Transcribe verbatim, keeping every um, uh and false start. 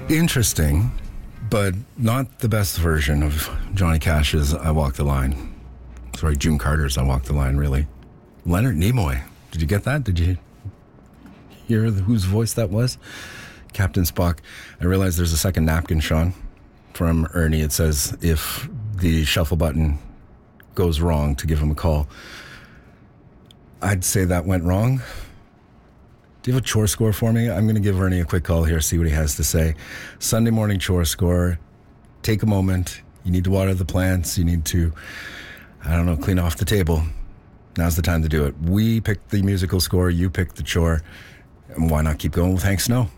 Interesting, but not the best version of Johnny Cash's I Walk the Line. Sorry, June Carter's I Walk the Line, really. Leonard Nimoy. Did you get that? Did you hear whose voice that was? Captain Spock. I realize there's a second napkin, Sean, from Ernie. It says if the shuffle button goes wrong to give him a call. I'd say that went wrong. Do you have a chore score for me? I'm going to give Ernie a quick call here, see what he has to say. Sunday morning chore score. Take a moment. You need to water the plants. You need to, I don't know, clean off the table. Now's the time to do it. We picked the musical score. You picked the chore. And why not keep going with Hank Snow?